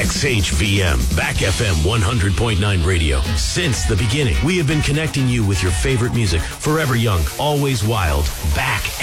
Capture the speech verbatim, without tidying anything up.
X H V M, Back F M one hundred point nine radio. Since the beginning, we have been connecting you with your favorite music. Forever young, always wild. Back